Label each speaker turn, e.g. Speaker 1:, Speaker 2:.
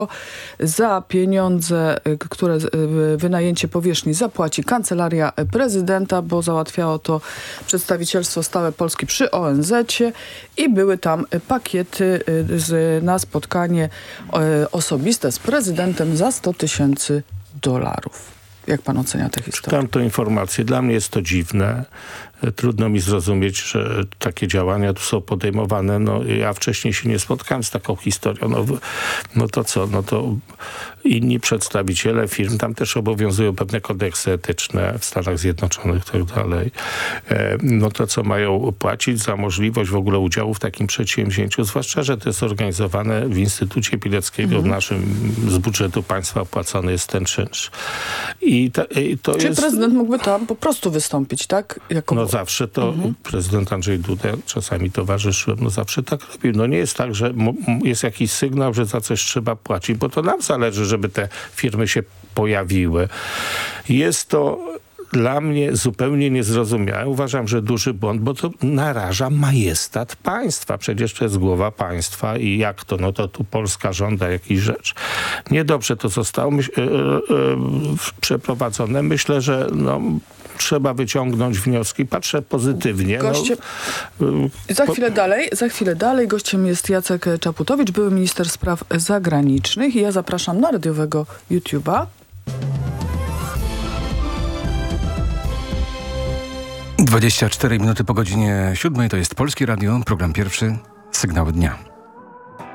Speaker 1: Za pieniądze, które wynajęcie powierzchni zapłaci Kancelaria Prezydenta, bo załatwiało to przedstawicielstwo stałe Polski przy ONZ-cie i były tam pakiety na spotkanie osobiste z prezydentem za $100,000. Jak pan ocenia tę historię?
Speaker 2: Czytam tę informację. Dla mnie jest to dziwne. Trudno mi zrozumieć, że takie działania tu są podejmowane. No, ja wcześniej się nie spotkałem z taką historią. No to co? No to inni przedstawiciele firm, tam też obowiązują pewne kodeksy etyczne w Stanach Zjednoczonych i tak dalej. No to co mają płacić za możliwość w ogóle udziału w takim przedsięwzięciu? Zwłaszcza, że to jest organizowane w Instytucie Pileckiego, w naszym, z budżetu państwa opłacony jest ten czynsz.
Speaker 1: Czy prezydent mógłby tam po prostu wystąpić, tak?
Speaker 2: No zawsze to prezydent Andrzej Duda, czasami towarzyszyłem, no zawsze tak robił. No nie jest tak, że jest jakiś sygnał, że za coś trzeba płacić, bo to nam zależy, żeby te firmy się pojawiły. Jest to dla mnie zupełnie niezrozumiałe. Uważam, że duży błąd, bo to naraża majestat państwa. Przecież to jest głowa państwa i jak to? No to tu Polska żąda jakiejś rzeczy. Niedobrze to zostało przeprowadzone. Myślę, że trzeba wyciągnąć wnioski. Patrzę pozytywnie.
Speaker 1: Za chwilę dalej. Gościem jest Jacek Czaputowicz, były minister spraw zagranicznych i ja zapraszam na radiowego YouTube'a.
Speaker 3: 24 minuty po godzinie 7. To jest Polskie Radio, program pierwszy, Sygnały Dnia.